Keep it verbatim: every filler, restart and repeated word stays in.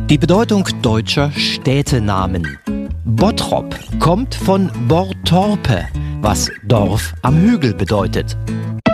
Die Bedeutung deutscher Städtenamen. Bottrop kommt von Bortorpe, was Dorf am Hügel bedeutet.